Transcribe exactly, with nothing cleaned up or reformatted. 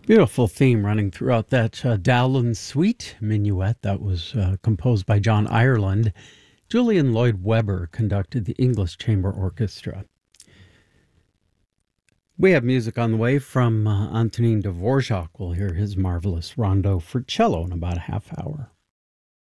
Beautiful theme running throughout that uh, Dowland Suite minuet that was uh, composed by John Ireland. Julian Lloyd Webber conducted the English Chamber Orchestra. We have music on the way from uh, Antonin Dvorak. We'll hear his marvelous rondo for cello in about a half hour.